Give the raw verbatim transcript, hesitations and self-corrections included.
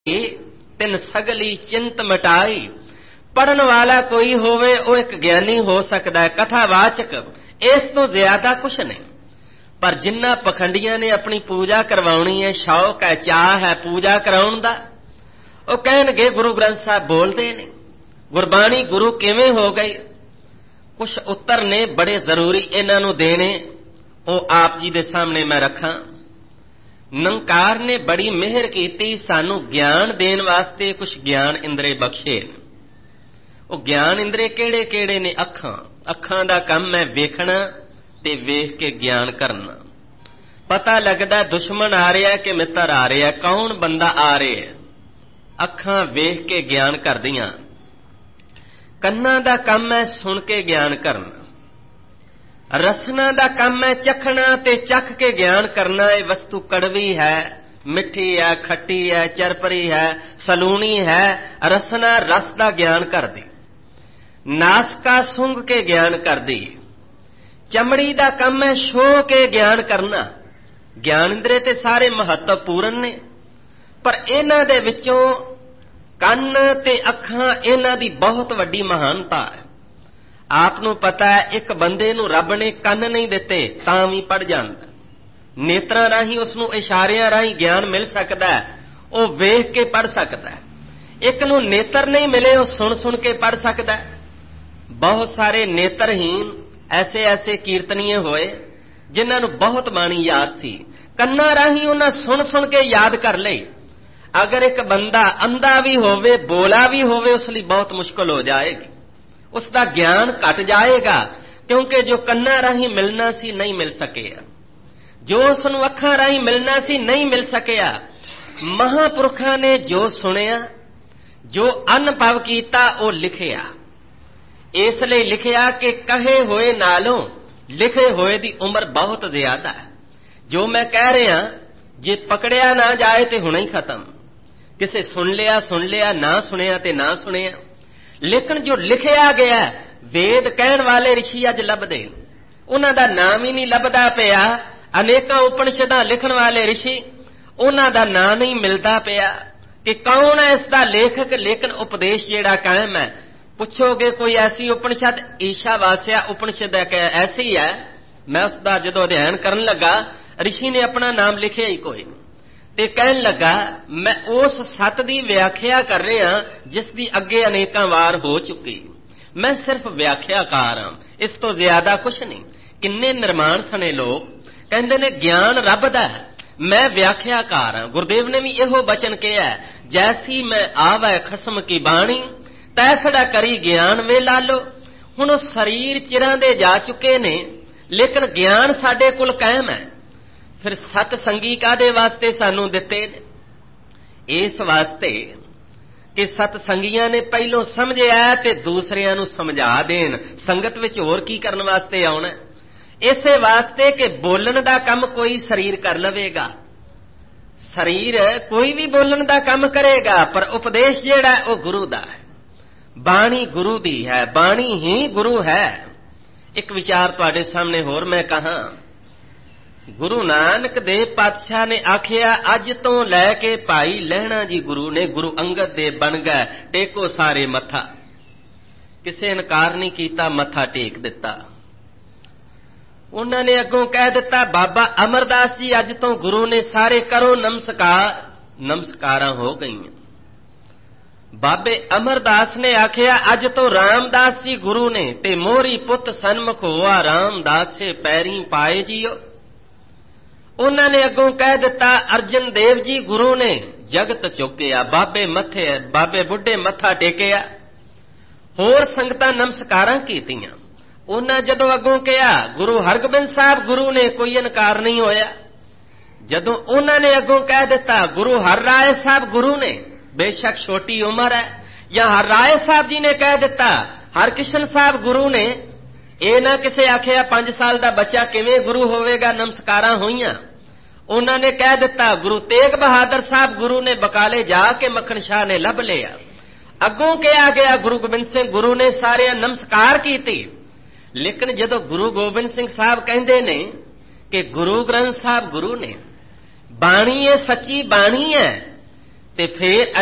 तिन सगली चिंत मिटाई। पढ़न वाला कोई होवे वो एक ज्ञानी हो सकता है, कथावाचक, इस तो ज्यादा कुछ नहीं। पर जिन्ना पखंडियां ने अपनी पूजा करवानी है, शौक है, चाह है पूजा कराउण दा, वो कहणगे गुरु ग्रंथ साहब बोलते ने, गुरबाणी गुरु किवें हो गई। कुछ उत्तर ने बड़े जरूरी इन्हां नूं देने, वो आप जी दे सामने मैं रखां। निरंकार ने बड़ी मेहर की सानू ज्ञान देने वास्ते कुछ ज्ञान इंद्रे बख्शे। वो ज्ञान इंद्रे केड़े केड़े ने? अखां अखां दा काम है वेखना ते वेख के ज्ञान करना। पता लगदा दुश्मन आ रहा कि मित्र आ रहा, कौन बंदा आ रहा है। अखां वेख के ज्ञान करदियां। कन्नां दा काम है सुन के ज्ञान करना। रसना दा काम है चखना ते चख के ज्ञान करना। ये वस्तु कड़वी है, मिठी है, खट्टी है, चरपरी है, सलूनी है। रसना रस दा ज्ञान कर दी। नासका सूंघ के ज्ञान कर दी। चमड़ी दा काम है छो के ज्ञान करना। ज्ञान इंद्रे ते सारे महत्वपूर्ण ने, पर इन्हां दे विचों ਕੰਨ ਤੇ ਅੱਖਾਂ ਇਹਨਾਂ ਦੀ ਬਹੁਤ ਵੱਡੀ ਮਹਾਨਤਾ ਹੈ। ਆਪ ਨੂੰ ਪਤਾ ਹੈ ਇੱਕ ਬੰਦੇ ਨੂੰ ਰੱਬ ਨੇ ਕੰਨ ਨਹੀਂ ਦਿੱਤੇ ਤਾਂ ਵੀ ਪੜ ਜਾਂਦਾ। ਨੇਤਰਾਂ ਰਾਹੀਂ ਉਸ ਨੂੰ ਇਸ਼ਾਰਿਆਂ ਰਾਹੀਂ ਗਿਆਨ ਮਿਲ ਸਕਦਾ ਹੈ, ਉਹ ਵੇਖ ਕੇ ਪੜ ਸਕਦਾ ਹੈ। ਇੱਕ ਨੂੰ ਨੇਤਰ ਨਹੀਂ ਮਿਲੇ, ਉਹ ਸੁਣ ਸੁਣ ਕੇ ਪੜ ਸਕਦਾ ਹੈ। ਬਹੁਤ ਸਾਰੇ ਨੇਤਰਹੀਨ ਐਸੇ ਐਸੇ ਕੀਰਤਨੀਏ ਹੋਏ ਜਿਨ੍ਹਾਂ ਨੂੰ ਬਹੁਤ ਬਾਣੀ ਯਾਦ ਸੀ, ਕੰਨਾਂ ਰਾਹੀਂ ਉਹਨਾਂ ਸੁਣ ਸੁਣ ਕੇ ਯਾਦ ਕਰ ਲਈ। अगर एक बंदा अंधा भी होवे, बोला भी होवे, उस लिए बहुत मुश्किल हो जाएगी, उसका ज्ञान घट जाएगा, क्योंकि जो कन्ना राही मिलना सी नहीं मिल सकेगा, जो उसनू अखां राही मिलना सी नहीं मिल सकेगा। महापुरखा ने जो सुनिया, जो अनुभव कीता, वो लिखिया। इसलिए लिखिया कि कहे होए नालों लिखे होए दी उम्र बहुत ज्यादा है। जो मैं कह रहा जे पकड़िया ना जाए तो हुणे ही खत्म। किसे सुन लिया सुन लिया, ना सुनिया ते ना सुनिया। लेकिन जो लिखिया गया, वेद कहण वाले ऋषि अज लभदे, उन्हां दा नाम ही नहीं लभदा पिया। अनेकां उपनिषदां लिखण वाले ऋषि, उन्हां दा नाम नहीं मिलदा पिया कि कौन है इसका लेखक। लेकिन उपदेश जिहड़ा कायम है। पुछोगे कोई ऐसी उपनिषद, ईशावास्या उपनिषद ऐसी है, मैं उसका जदों अध्ययन करन लगा, ऋषि ने अपना नाम लिखिया ही कोई ते कहन लगा मैं उस सत दी व्याख्या कर रहा जिसकी अगे अनेकां वार हो चुकी। मैं सिर्फ व्याख्याकार हां, इस तो ज्यादा कुछ नहीं। किन्ने निर्माण सने लोग कहंदे ने ज्ञान रब दा है, मैं व्याख्याकार हां। गुरुदेव ने भी इहो बचन कहा है, जैसी मैं आवै खसम की बाणी तैसड़ा करी ज्ञान वे लालो। हुण शरीर चिरां दे जा चुके ने, लेकिन ज्ञान साडे कोल कायम है। फिर सत संगी कादे वास्ते सानू दिते ने? इस वास्ते कि सत संगियां ने पहलों समझिया ते दूसरियां नू समझा देन। संगत विच होर की करन वास्ते आउणा? इसे वास्ते कि बोलन दा काम कोई शरीर कर लवेगा। शरीर कोई भी बोलन दा काम करेगा, पर उपदेश जिहड़ा वो गुरु दा है। बाणी गुरु दी है, बाणी ही गुरु है। एक विचार तुहाडे सामने होर मैं कहां। गुरु नानक देव पातशाह ने आखिया, अज तो लैके भाई लहणा जी गुरु ने गुरु अंगद देव बन गए, टेको सारे मथा। किसे इनकार नहीं कीता, मथा टेक दिता। उन्होंने अगों कह दिता, बाबा अमरदास जी अज तो गुरु ने सारे करो नमस्कार। नमस्कारां हो गई। बाबे अमरदास ने आखिया, अज तो रामदास जी गुरु ने ते मोरी पुत सन्मुख होआ रामदास से पैरी पाए जियो। उन्होंने अगों कह दिता, अर्जन देव जी गुरु ने जगत चुकिया, बाबे मथे बाबे बुढ़े मथा टेकिया। होर संगतां नमस्कारां कीतियां। उन्हां जदों अगों कहा, गुरु हरगोबिंद साहब गुरु ने, कोई इनकार नहीं होया। जदों उन्होंने अगों कह दिता, गुरु हर राय साहब गुरु ने, बेशक छोटी उम्र है, या हर राय साहब जी ने कह दिता हरकिशन साहब गुरु ने, ये ना किसे आखिया पांच साल का बच्चा किवें गुरु होवेगा। नमस्कारां होईयां। उन्होंने कह दिता, गुरु तेग बहादुर साहब गुरु ने बकाले जाके मक्खन शाह ने लभ लिया। अगों कहा गया गुरु गोबिंद सिंह गुरु ने, सारे नमस्कार कीती। लेकिन जदों गुरु गोबिंद सिंह साहब कहंदे ने कि गुरु ग्रंथ साहब गुरु ने, बाणी ये सच्ची बाणी है, ਤੇ ਫੇਰ